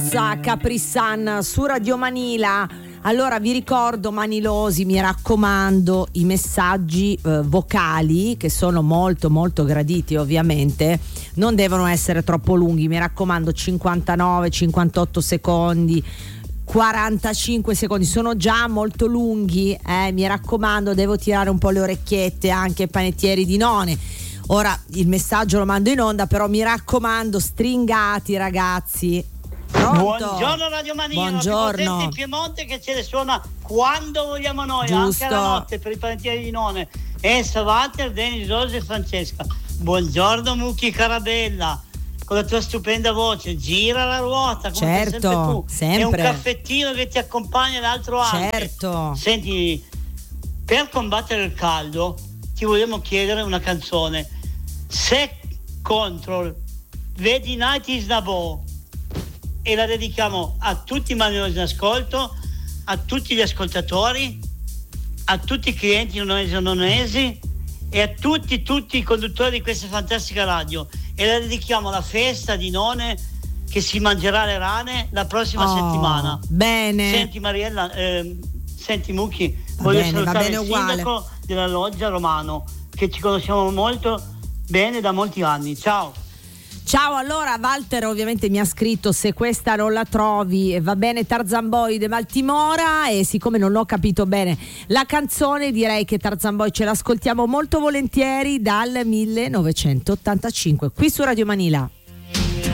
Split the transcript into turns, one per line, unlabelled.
Capri-Sun su Radio Manila. Allora vi ricordo, manilosi, mi raccomando, i messaggi vocali, che sono molto molto graditi ovviamente, non devono essere troppo lunghi, mi raccomando, 59, 58 secondi, 45 secondi, sono già molto lunghi, mi raccomando, devo tirare un po' le orecchiette anche ai panettieri di None. Ora il messaggio lo mando in onda, però mi raccomando, stringati ragazzi. Pronto?
Buongiorno Radio Manila,
buongiorno.
In Piemonte che ce ne suona quando vogliamo noi,
giusto,
anche la notte per i panettieri di None. Walter, Denis, Rose e Francesca. Buongiorno Mucchi Carabella, con la tua stupenda voce, gira la ruota come
certo,
sempre tu.
sempre.
E un caffettino che ti accompagna l'altro anno.
Certo.
Senti, per combattere il caldo ti vogliamo chiedere una canzone. Se Control, Vedi Night is Nabo, e la dedichiamo a tutti i manilosi in ascolto, a tutti gli ascoltatori, a tutti i clienti nonesi e nonesi e a tutti i conduttori di questa fantastica radio, e la dedichiamo alla festa di None che si mangerà le rane la prossima settimana.
Bene.
Senti Mariella, senti Mucchi, voglio salutare il sindaco della Loggia Romano, che ci conosciamo molto bene da molti anni. Ciao.
Ciao, allora Walter ovviamente mi ha scritto: se questa non la trovi va bene, Tarzan Boy de Baltimora, e siccome non ho capito bene la canzone direi che Tarzan Boy ce l'ascoltiamo molto volentieri dal 1985 qui su Radio Manila.